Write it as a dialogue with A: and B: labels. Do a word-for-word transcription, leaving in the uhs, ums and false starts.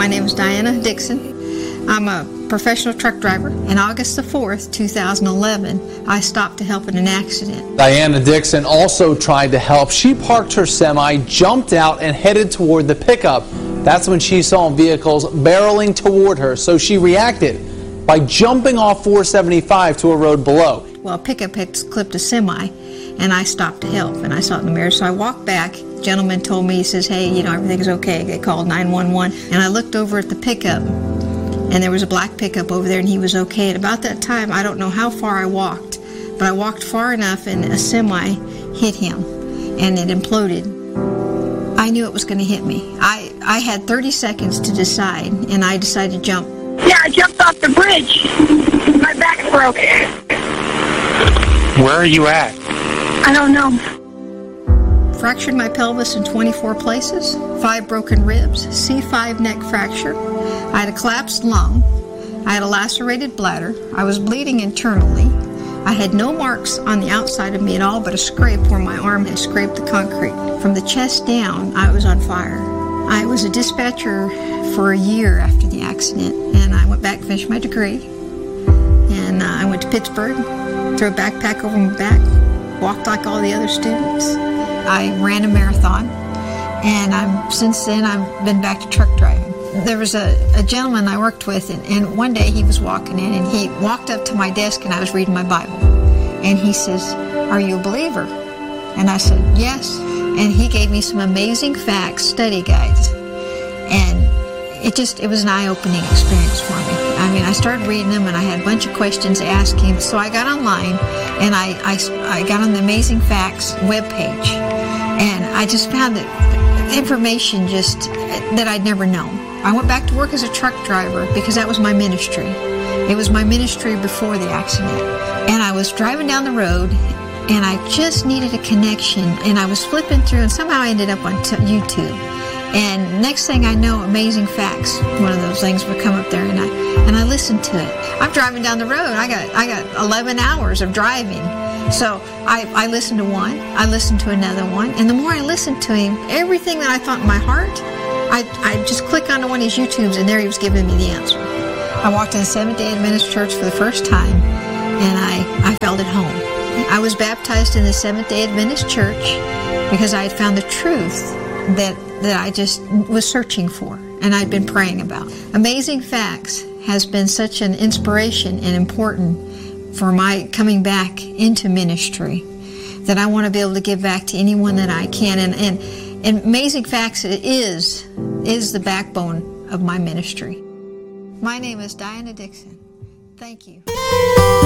A: My name is Diana Dixon. I'm a professional truck driver. On August the fourth, two thousand eleven, I stopped to help in an accident.
B: Diana Dixon also tried to help. She parked her semi, jumped out, and headed toward the pickup. That's when she saw vehicles barreling toward her, so she reacted by jumping off four seventy-five to a road below.
A: Well, a pickup had clipped a semi, and I stopped to help, and I saw it in the mirror. So I walked back. The gentleman told me, he says, hey, you know, everything's okay. They called nine one one, and I looked over at the pickup, and there was a black pickup over there, and he was okay. At about that time, I don't know how far I walked, but I walked far enough, and a semi hit him, and it imploded. I knew it was going to hit me. I, I had thirty seconds to decide, and I decided to jump.
C: Yeah, I jumped off the bridge. My back broke.
D: Where are you at?
C: I don't know.
A: Fractured my pelvis in twenty-four places, five broken ribs, C five neck fracture. I had a collapsed lung. I had a lacerated bladder. I was bleeding internally. I had no marks on the outside of me at all, but a scrape where my arm had scraped the concrete. From the chest down, I was on fire. I was a dispatcher for a year after the accident, and I went back and finished my degree. And uh, I went to Pittsburgh, threw a backpack over my back, walked like all the other students. I ran a marathon, and I'm since then I've been back to truck driving. There was a, a gentleman I worked with, and, and one day he was walking in, and he walked up to my desk, and I was reading my Bible. And he says, are you a believer? And I said, yes. And he gave me some amazing facts, study guides. And it just, it was an eye-opening experience for me. I mean, I started reading them, and I had a bunch of questions to ask him. So I got online, and I, I, I got on the Amazing Facts webpage. And I just found that information just that I'd never known. I went back to work as a truck driver because that was my ministry. It was my ministry before the accident. And I was driving down the road, and I just needed a connection. And I was flipping through, and somehow I ended up on t- YouTube. And next thing I know, Amazing Facts, one of those things would come up there, and I and I listened to it. I'm driving down the road. I got I got eleven hours of driving. So I, I listened to one, I listened to another one, and the more I listened to him, everything that I thought in my heart, I I just click onto one of his YouTubes, and there he was giving me the answer. I walked in the Seventh-day Adventist Church for the first time, and I, I felt at home. I was baptized in the Seventh-day Adventist Church because I had found the truth that that I just was searching for, and I'd been praying about. Amazing Facts has been such an inspiration and important for my coming back into ministry that I want to be able to give back to anyone that I can. And, and, and Amazing Facts is, is the backbone of my ministry. My name is Diana Dixon. Thank you.